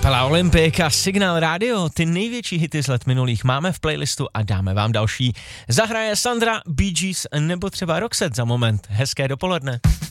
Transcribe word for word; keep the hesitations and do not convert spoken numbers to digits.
Kapela Olympik a Signál Radio, ty největší hity z let minulých máme v playlistu a dáme vám další. Zahraje Sandra, Bee Gees nebo třeba Roxette za moment. Hezké dopoledne.